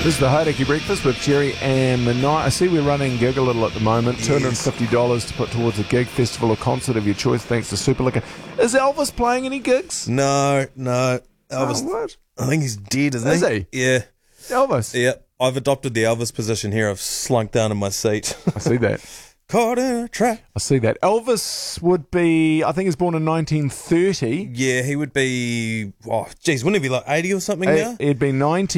This is the Haidaki Breakfast with Jerry and Minai. I see we're running gig a little at the moment. $250 to put towards a gig, festival or concert of your choice, thanks to Super Liquor. Is Elvis playing any gigs? No. Elvis. Oh, what? I think he's dead, isn't he? Is he? Yeah. Elvis? Yeah. I've adopted the Elvis position here. I've slunk down in my seat. I see that. Caught in a trap. I see that. Elvis would be, I think he was born in 1930. Yeah, he would be, wouldn't he be like 80 or something now? He'd be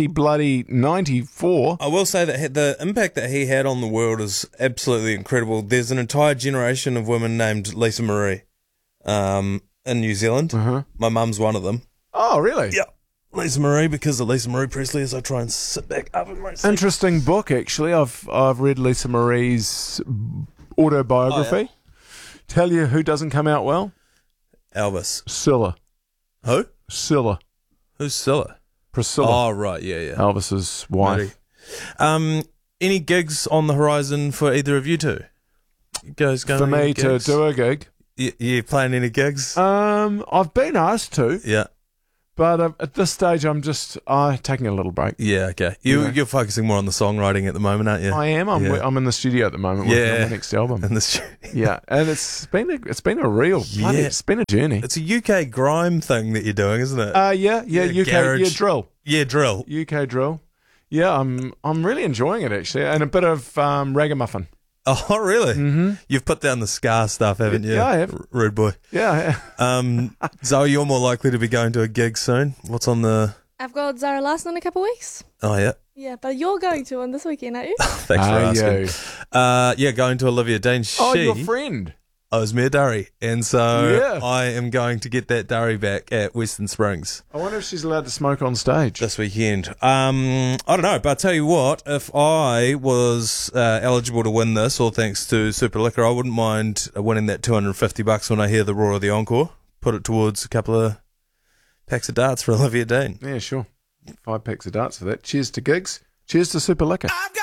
94. I will say that the impact that he had on the world is absolutely incredible. There's an entire generation of women named Lisa Marie in New Zealand. My mum's one of them. Oh, really? Yeah. Lisa Marie, because of Lisa Marie Presley, as I try and sit back up in my seat. Interesting book, actually. I've read Lisa Marie's autobiography. Oh, yeah. Tell you who doesn't come out well? Elvis. Scylla. Who? Scylla. Who's Scylla? Priscilla. Oh, right, yeah. Elvis's wife. Any gigs on the horizon for either of you two? For me to do a gig. You playing any gigs? I've been asked to. Yeah. But at this stage, I'm just taking a little break. Yeah, okay. You're focusing more on the songwriting at the moment, aren't you? I am. I'm in the studio at the moment working on my next album. In the studio. Yeah, and it's been a real bloody, it's been a journey. It's a UK grime thing that you're doing, isn't it? Yeah, UK garage. drill. Yeah, drill. UK drill. Yeah, I'm really enjoying it actually, and a bit of ragamuffin. Oh, really? Mm-hmm. You've put down the ska stuff, haven't you? Yeah, I have. Rude boy. Yeah. Zoe, you're more likely to be going to a gig soon. What's on the... I've got Zara Larsson in a couple of weeks. Oh, yeah. Yeah, but you're going to one this weekend, aren't you? Thanks for asking. Going to Olivia Dean. Your friend. Owes me a durry. And so Yeah. I am going to get that durry back at Western Springs I wonder if she's allowed to smoke on stage. this weekend. I don't know, but I'll tell you what, if I was eligible to win this, all thanks to Super Liquor, I wouldn't mind winning that $250 when I hear the roar of the encore. Put it towards a couple of packs of darts for Olivia Dean. Yeah, sure. 5 packs of darts for that. Cheers to gigs. Cheers to Super Liquor.